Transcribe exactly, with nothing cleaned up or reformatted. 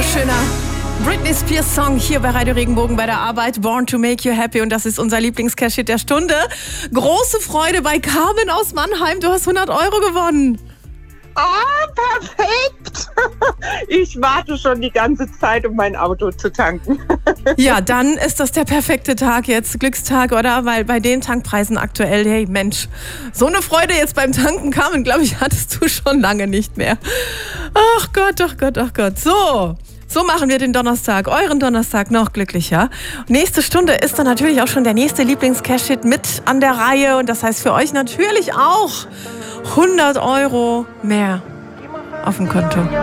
wunderschöner Britney Spears Song hier bei Radio Regenbogen bei der Arbeit. Born to make you happy. Und das ist unser Lieblingscash-Hit der Stunde. Große Freude bei Carmen aus Mannheim. Du hast hundert Euro gewonnen. Ah, perfekt. Ich warte schon die ganze Zeit, um mein Auto zu tanken. Ja, dann ist das der perfekte Tag jetzt, Glückstag, oder? Weil bei den Tankpreisen aktuell, hey Mensch, so eine Freude jetzt beim Tanken, Carmen, glaube ich, hattest du schon lange nicht mehr. Ach Gott, ach Gott, ach Gott. So. So machen wir den Donnerstag, euren Donnerstag noch glücklicher. Nächste Stunde ist dann natürlich auch schon der nächste Lieblings-Cash-Hit mit an der Reihe. Und das heißt für euch natürlich auch hundert Euro mehr auf dem Konto.